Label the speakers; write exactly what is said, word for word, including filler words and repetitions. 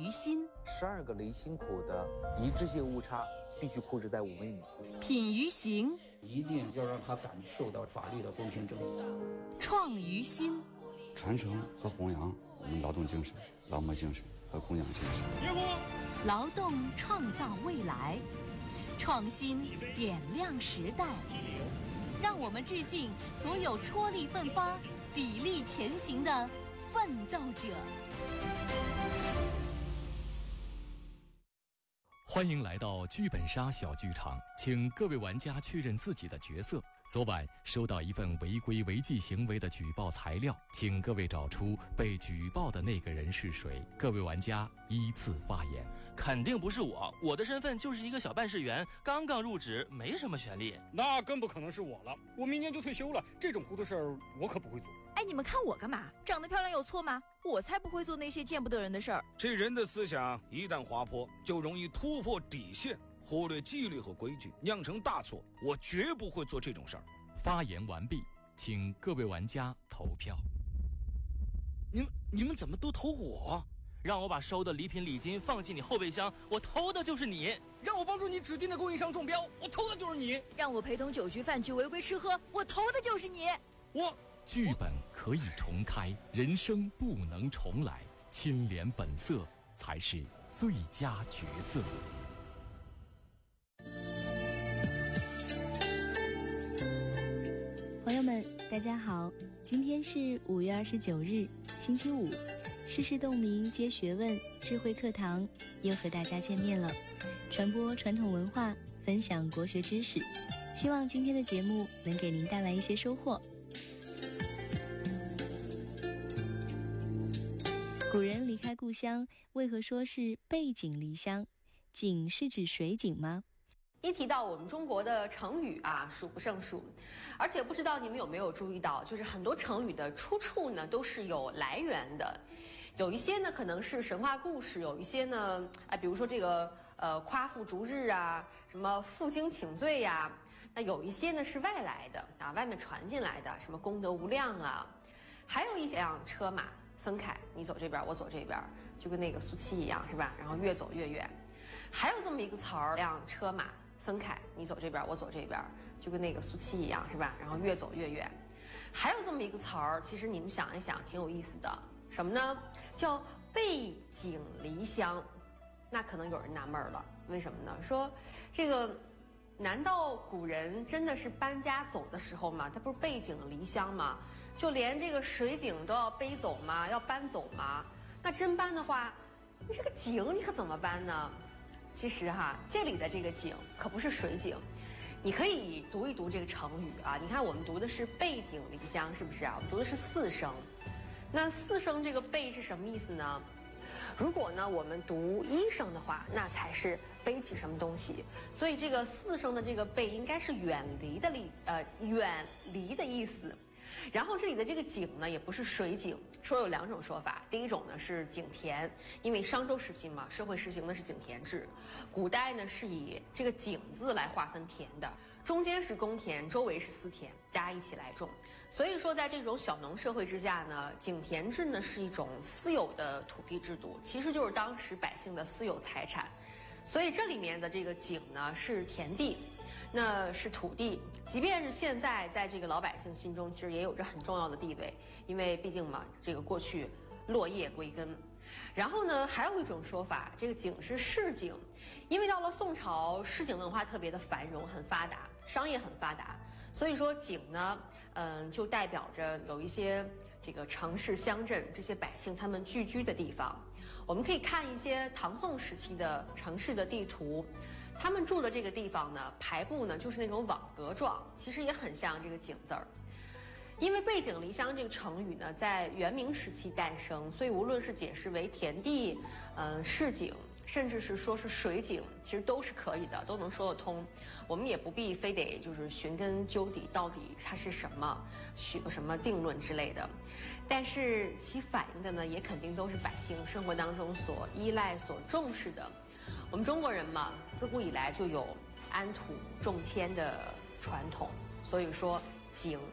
Speaker 1: 于心，
Speaker 2: 十二个离心口的一致性误差必须控制在五微米。
Speaker 1: 品于行，
Speaker 3: 一定要让他感受到法律的公平正义。
Speaker 1: 创于心，
Speaker 4: 传承和弘扬我们劳动精神、劳模精神和供养精神。
Speaker 1: 劳动创造未来，创新点亮时代。让我们致敬所有踔厉奋发、砥砺前行的奋斗者。
Speaker 5: 欢迎来到剧本杀小剧场，请各位玩家确认自己的角色。昨晚收到一份违规违纪行为的举报材料，请各位找出被举报的那个人是谁。各位玩家依次发言。
Speaker 6: 肯定不是我，我的身份就是一个小办事员，刚刚入职，没什么权利。
Speaker 7: 那更不可能是我了，我明年就退休了，这种糊涂事儿我可不会做。
Speaker 8: 哎，你们看我干嘛？长得漂亮有错吗？我才不会做那些见不得人的事儿。
Speaker 9: 这人的思想一旦滑坡，就容易突破底线，忽略纪律和规矩，酿成大错。我绝不会做这种事儿。
Speaker 5: 发言完毕，请各位玩家投票。
Speaker 6: 你们你们怎么都投我？让我把收的礼品礼金放进你后备箱，我投的就是你；
Speaker 7: 让我帮助你指定的供应商中标，我投的就是你；
Speaker 8: 让我陪同酒局饭局违规吃喝，我投的就是你。
Speaker 7: 我
Speaker 5: 剧本可以重开，人生不能重来，清廉本色才是最佳角色。
Speaker 10: 朋友们，大家好，今天是五月二十九日，星期五。世事洞明皆学问，智慧课堂又和大家见面了，传播传统文化，分享国学知识，希望今天的节目能给您带来一些收获。古人离开故乡，为何说是背井离乡？井是指水井吗？
Speaker 11: 一提到我们中国的成语啊，数不胜数，而且不知道你们有没有注意到，就是很多成语的出处呢都是有来源的，有一些呢可能是神话故事，有一些呢，哎，比如说这个呃夸父逐日啊，什么负荆请罪呀、啊，那有一些呢是外来的啊，外面传进来的，什么功德无量啊，还有一些辆车马分开，你走这边，我走这边，就跟那个苏七一样，是吧？然后越走越远，还有这么一个词儿，辆车马分开，你走这边，我走这边，就跟那个苏七一样，是吧？然后越走越远。还有这么一个词儿，其实你们想一想，挺有意思的，什么呢？叫背井离乡。那可能有人纳闷了，为什么呢？说这个，难道古人真的是搬家走的时候吗？他不是背井离乡吗？就连这个水井都要背走吗？要搬走吗？那真搬的话，你这个井你可怎么搬呢？其实哈，这里的这个井可不是水井，你可以读一读这个成语啊。你看我们读的是背井离乡，是不是啊？我们读的是四声。那四声这个背是什么意思呢？如果呢我们读一声的话，那才是背起什么东西。所以这个四声的这个背应该是远离的离呃远离的意思。然后这里的这个井呢，也不是水井，说有两种说法。第一种呢是井田，因为商周时期嘛，社会实行的是井田制，古代呢是以这个井字来划分田的，中间是公田，周围是私田，大家一起来种。所以说在这种小农社会之下呢，井田制呢是一种私有的土地制度，其实就是当时百姓的私有财产。所以这里面的这个井呢是田地，那是土地，即便是现在在这个老百姓心中，其实也有着很重要的地位，因为毕竟嘛，这个过去落叶归根。然后呢，还有一种说法，这个井是市井，因为到了宋朝，市井文化特别的繁荣，很发达，商业很发达，所以说井呢，嗯，就代表着有一些这个城市乡镇这些百姓他们聚居的地方。我们可以看一些唐宋时期的城市的地图。他们住的这个地方呢，排布呢就是那种网格状，其实也很像这个井字儿。因为背井离乡这个成语呢，在元明时期诞生，所以无论是解释为田地、嗯、呃、市井，甚至是说是水井，其实都是可以的，都能说得通。我们也不必非得就是寻根究底，到底它是什么，许个什么定论之类的。但是其反映的呢，也肯定都是百姓生活当中所依赖、所重视的。我们中国人嘛，自古以来就有安土重迁的传统，所以说井